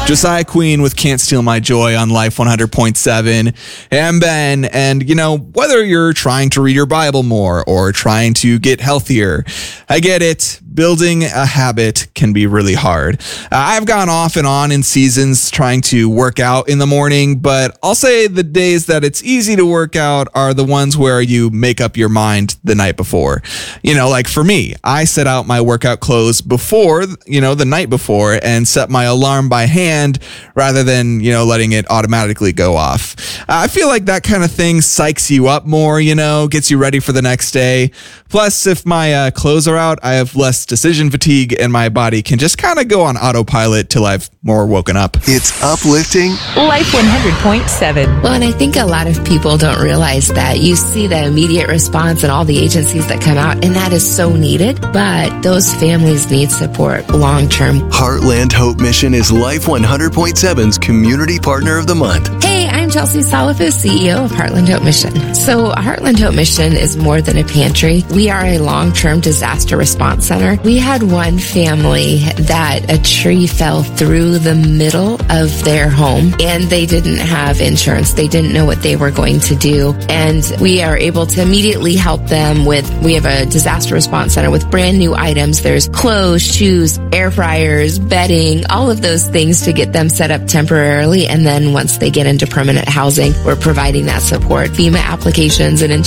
Josiah Queen with Can't Steal My Joy on Life 100.7. Hey, I'm Ben, and whether you're trying to read your Bible more or trying to get healthier, I get it. Building a habit can be really hard. I've gone off and on in seasons trying to work out in the morning, but I'll say the days that it's easy to work out are the ones where you make up your mind the night before. Like for me, I set out my workout clothes before, the night before, and set my alarm by hand rather than, letting it automatically go off. I feel like that kind of thing psychs you up more, gets you ready for the next day. Plus, if my clothes are out, I have less decision fatigue and my body can just kind of go on autopilot till I've more woken up. It's uplifting. Life 100.7. Well, and I think a lot of people don't realize that. You see the immediate response and all the agencies that come out, and that is so needed, but those families need support long-term. Heartland Hope Mission is Life 100.7's Community Partner of the Month. Hey, I'm Chelsea Salafus, CEO of Heartland Hope Mission. So Heartland Hope Mission is more than a pantry. We are a long-term disaster response center. We had one family that a tree fell through the middle of their home, and they didn't have insurance. They didn't know what they were going to do, and we are able to immediately help them we have a disaster response center with brand new items. There's clothes, shoes, air fryers, bedding, all of those things to get them set up temporarily, and then once they get into permanent housing, we're providing that support, FEMA applications and